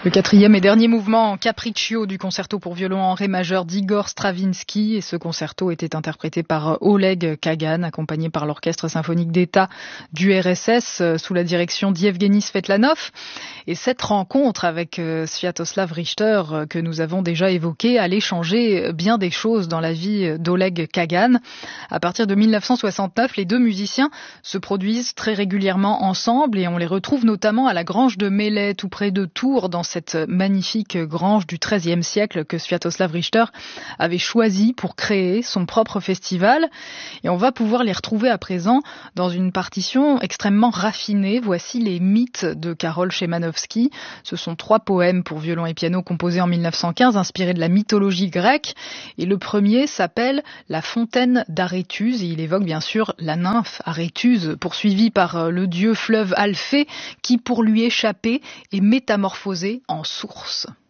Le quatrième et dernier mouvement Capriccio du concerto pour violon en ré majeur d'Igor Stravinsky, et ce concerto était interprété par Oleg Kagan, accompagné par l'Orchestre symphonique d'État du RSS sous la direction d'Yevgeny Svetlanov. Et cette rencontre avec Sviatoslav Richter que nous avons déjà évoquée allait changer bien des choses dans la vie d'Oleg Kagan. À partir de 1969, les deux musiciens se produisent très régulièrement ensemble et on les retrouve notamment à la Grange de Mellet, tout près de Tours, dans cette magnifique grange du XIIIe siècle que Sviatoslav Richter avait choisi pour créer son propre festival. Et on va pouvoir les retrouver à présent dans une partition extrêmement raffinée. Voici les mythes de Karol Szymanowski. Ce sont 3 poèmes pour violon et piano composés en 1915, inspirés de la mythologie grecque. Et le premier s'appelle La fontaine d'Aréthuse. Et il évoque bien sûr la nymphe Aréthuse, poursuivie par le dieu fleuve Alphée, qui pour lui échapper est métamorphosé en source.